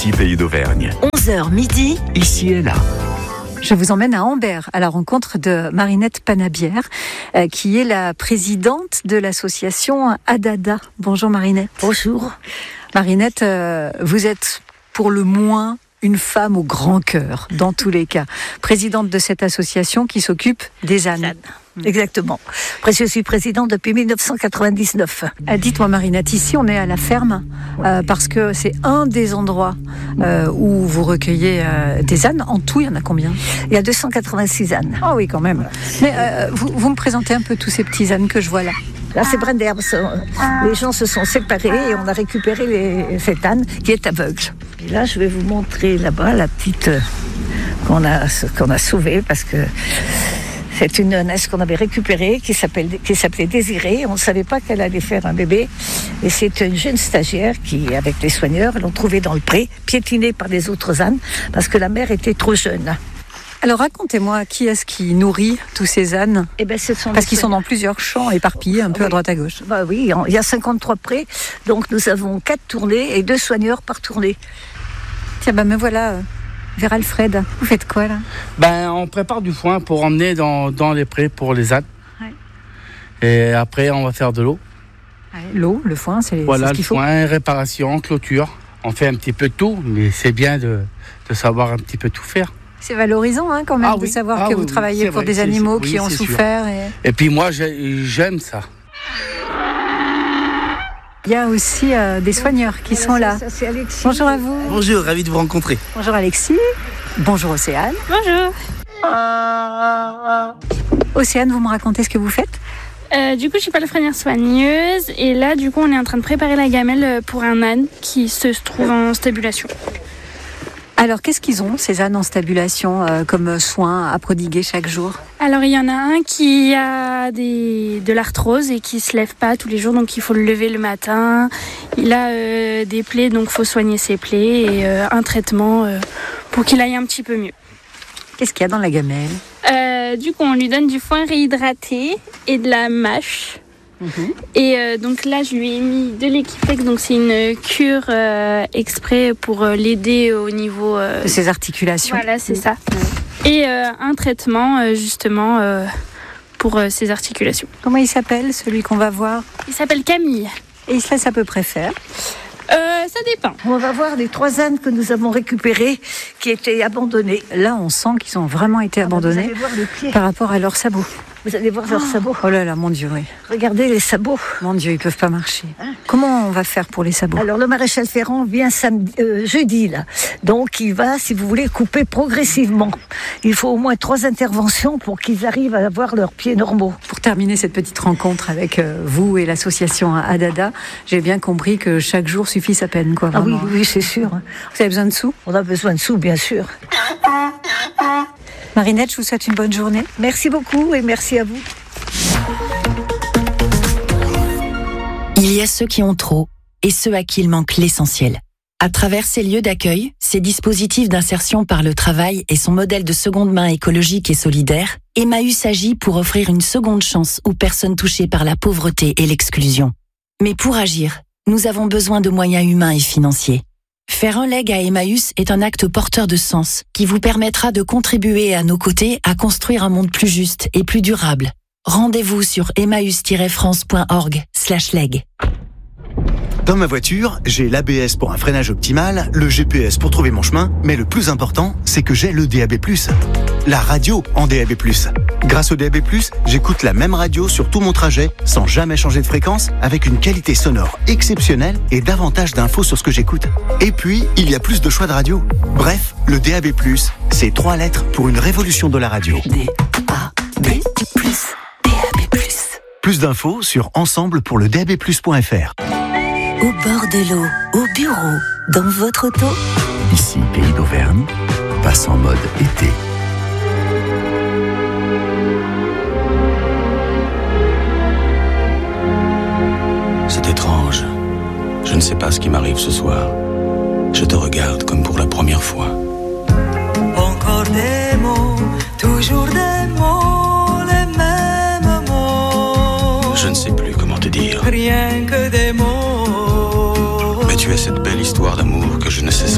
Ici Pays d'Auvergne. 11h midi, Ici et là. Je vous emmène à Ambert, à la rencontre de Marinette Panabière, qui est la présidente de l'association Adada. Bonjour Marinette. Bonjour. Marinette, vous êtes pour le moins une femme au grand cœur, dans tous les cas. Présidente de cette association qui s'occupe des ânes. Exactement. Après, je suis présidente depuis 1999. Dites-moi Marinette, ici on est à la ferme, parce que c'est un des endroits où vous recueillez des ânes. En tout, il y en a combien ? Il y a 286 ânes. Ah oui, quand même. Mais vous me présentez un peu tous ces petits ânes que je vois là. Là, c'est Brenderbe. Les gens se sont séparés et on a récupéré cet âne qui est aveugle. Et là, je vais vous montrer là-bas la petite qu'on a sauvée parce que c'est une ânesse qu'on avait récupérée qui s'appelait Désirée. On ne savait pas qu'elle allait faire un bébé. Et c'est une jeune stagiaire qui, avec les soigneurs, l'ont trouvée dans le pré, piétinée par les autres ânes parce que la mère était trop jeune. Alors racontez-moi, qui est-ce qui nourrit tous ces ânes ? Parce qu'ils sont dans plusieurs champs éparpillés un peu à droite à gauche. Bah oui, il y a 53 prés, donc nous avons 4 tournées et 2 soigneurs par tournée. Tiens, me voilà vers Alfred. Vous faites quoi là ? On prépare du foin pour emmener dans les prés pour les ânes. Ouais. Et après, on va faire de l'eau. Ouais, l'eau, le foin, c'est voilà, ce qu'il faut. Voilà, le foin, réparation, clôture. On fait un petit peu de tout, mais c'est bien de savoir un petit peu tout faire. C'est valorisant quand même de savoir que vous travaillez pour des animaux qui ont souffert. Et puis moi, j'aime ça. Il y a aussi des soigneurs qui sont là. Ça, c'est Alexis. Bonjour à vous. Bonjour, ravi de vous rencontrer. Bonjour Alexis. Bonjour Océane. Bonjour. Océane, vous me racontez ce que vous faites ? Du coup, je suis palefrenière soigneuse et là, du coup, on est en train de préparer la gamelle pour un âne qui se trouve en stabulation. Alors, qu'est-ce qu'ils ont, ces ânes en stabulation, comme soins à prodiguer chaque jour ? Alors, il y en a un qui a de l'arthrose et qui se lève pas tous les jours, donc il faut le lever le matin. Il a des plaies, donc il faut soigner ses plaies et un traitement pour qu'il aille un petit peu mieux. Qu'est-ce qu'il y a dans la gamelle ? Du coup, on lui donne du foin réhydraté et de la mâche. Et donc là, je lui ai mis de l'Equiflex, donc c'est une cure exprès pour l'aider au niveau de ses articulations. Voilà, c'est ça. Et un traitement justement pour ses articulations. Comment il s'appelle, celui qu'on va voir ? Il s'appelle Camille. Et il se laisse à peu près faire ? Ça dépend. On va voir les 3 ânes que nous avons récupérés qui étaient abandonnés. Là, on sent qu'ils ont vraiment été abandonnés vous allez voir le pied. par rapport à leurs sabots. Vous allez voir leurs sabots. Oh là là, mon Dieu, oui. Regardez les sabots. Mon Dieu, ils peuvent pas marcher. Comment on va faire pour les sabots ? Alors, le maréchal Ferrand vient jeudi, là. Donc, il va, si vous voulez, couper progressivement. Il faut au moins 3 interventions pour qu'ils arrivent à avoir leurs pieds normaux. Pour terminer cette petite rencontre avec vous et l'association Adada, j'ai bien compris que chaque jour suffit sa peine, quoi, vraiment. Ah oui, c'est sûr. Vous avez besoin de sous ? On a besoin de sous, bien sûr. Marinette, je vous souhaite une bonne journée. Merci beaucoup et merci à vous. Il y a ceux qui ont trop et ceux à qui il manque l'essentiel. À travers ces lieux d'accueil, ces dispositifs d'insertion par le travail et son modèle de seconde main écologique et solidaire, Emmaüs agit pour offrir une seconde chance aux personnes touchées par la pauvreté et l'exclusion. Mais pour agir, nous avons besoin de moyens humains et financiers. Faire un leg à Emmaüs est un acte porteur de sens qui vous permettra de contribuer à nos côtés à construire un monde plus juste et plus durable. Rendez-vous sur emmaüs-france.org/leg. Dans ma voiture, j'ai l'ABS pour un freinage optimal, le GPS pour trouver mon chemin, mais le plus important, c'est que j'ai le DAB+. La radio en DAB+. Grâce au DAB+, j'écoute la même radio sur tout mon trajet, sans jamais changer de fréquence, avec une qualité sonore exceptionnelle et davantage d'infos sur ce que j'écoute. Et puis, il y a plus de choix de radio. Bref, le DAB+, c'est 3 lettres pour une révolution de la radio. DAB+. DAB+. Plus d'infos sur ensemble-pour-le-DAB+.fr. Au bord de l'eau, au bureau, dans votre auto. Ici Pays d'Auvergne, passe en mode été. C'est étrange. Je ne sais pas ce qui m'arrive ce soir. Je te regarde comme pour la première fois. Encore des mots, toujours des mots, les mêmes mots. Je ne sais plus comment te dire. Rien que des mots. Mais tu as cette belle histoire d'amour que je ne cesserai